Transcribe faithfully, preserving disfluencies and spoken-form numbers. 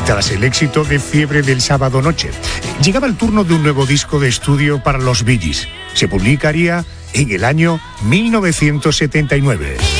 Tras el éxito de Fiebre del sábado noche, llegaba el turno de un nuevo disco de estudio para los Bee Gees. Se publicaría en el año mil novecientos setenta y nueve.